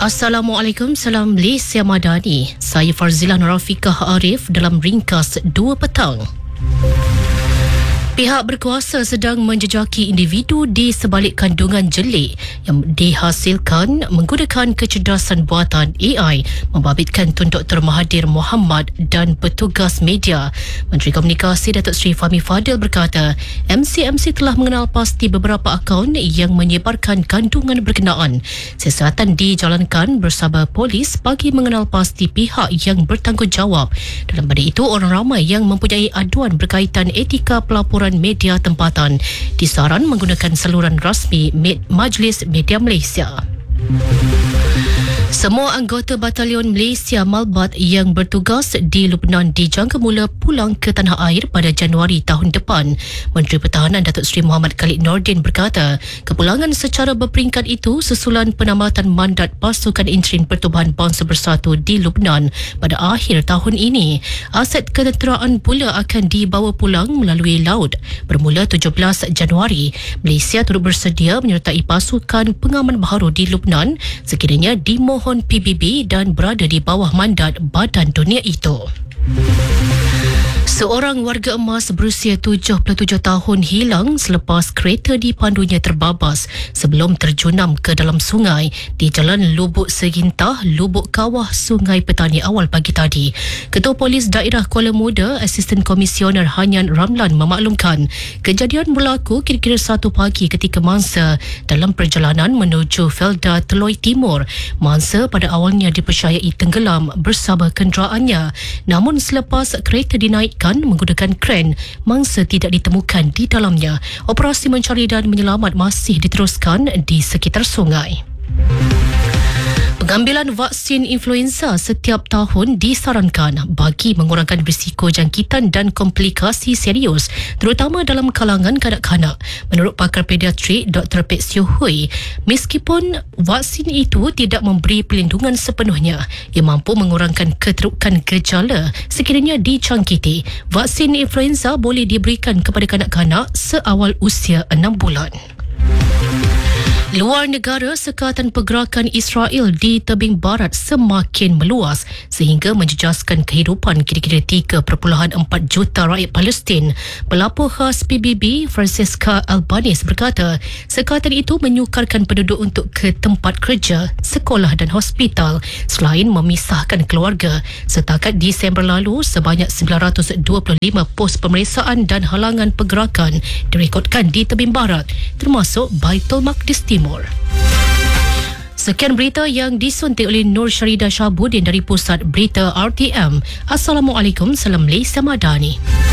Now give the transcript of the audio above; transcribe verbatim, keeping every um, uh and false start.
Assalamualaikum, salam Malaysia Madani. Saya Farzilah Nurafiqah Arif dalam ringkas dua petang. Pihak berkuasa sedang menjejaki individu di sebalik kandungan jelik yang dihasilkan menggunakan kecerdasan buatan A I, membabitkan Tun Doktor Mahathir Mohamad dan petugas media. Menteri Komunikasi Datuk Seri Fahmi Fadil berkata, M C M C telah mengenal pasti beberapa akaun yang menyebarkan kandungan berkenaan. Siasatan dijalankan bersama polis bagi mengenal pasti pihak yang bertanggungjawab. Dalam pada itu, orang ramai yang mempunyai aduan berkaitan etika pelaporan media tempatan disaran menggunakan saluran rasmi Majlis Media Malaysia. Semua anggota Batalion Malaysia Malbat yang bertugas di Lubnan dijangka mula pulang ke tanah air pada Januari tahun depan. Menteri Pertahanan Datuk Seri Muhammad Khalid Nordin berkata, kepulangan secara berperingkat itu susulan penamatan mandat pasukan interim Pertubuhan Bangsa Bersatu di Lubnan pada akhir tahun ini. Aset ketenteraan pula akan dibawa pulang melalui laut. Bermula tujuh belas Januari, Malaysia turut bersedia menyertai pasukan pengaman baharu di Lubnan sekiranya dimohon P B B dan berada di bawah mandat badan dunia itu. Seorang warga emas berusia tujuh puluh tujuh tahun hilang selepas kereta dipandunya terbabas sebelum terjunam ke dalam sungai di Jalan Lubuk Segintah, Lubuk Kawah, Sungai Petani awal pagi tadi. Ketua Polis Daerah Kuala Muda, Asisten Komisioner Hanyan Ramlan memaklumkan kejadian berlaku kira-kira satu pagi ketika mangsa dalam perjalanan menuju Felda Teloi Timur. Mangsa pada awalnya dipercayai tenggelam bersama kenderaannya, namun selepas kereta dinaikkan menggunakan kren, mangsa tidak ditemukan di dalamnya. Operasi mencari dan menyelamat masih diteruskan di sekitar sungai. Pengambilan vaksin influenza setiap tahun disarankan bagi mengurangkan risiko jangkitan dan komplikasi serius, terutama dalam kalangan kanak-kanak. Menurut pakar pediatrik Doktor Pek Siew Hui, meskipun vaksin itu tidak memberi perlindungan sepenuhnya, ia mampu mengurangkan keterukan gejala sekiranya dicangkiti. Vaksin influenza boleh diberikan kepada kanak-kanak seawal usia enam bulan. Luar negara, sekatan pergerakan Israel di tebing barat semakin meluas sehingga menjejaskan kehidupan kira-kira tiga perpuluhan empat juta rakyat Palestin. Pelapor khas P B B Francesca Albanese berkata, sekatan itu menyukarkan penduduk untuk ke tempat kerja, sekolah dan hospital selain memisahkan keluarga. Setakat Disember lalu, sebanyak sembilan ratus dua puluh lima pos pemeriksaan dan halangan pergerakan direkodkan di tebing barat, termasuk Baitul Maqdis Timur. Sekian berita yang disuntik oleh Nur Syarida Syahbudin dari Pusat Berita R T M. Assalamualaikum, salam Malaysia Madani.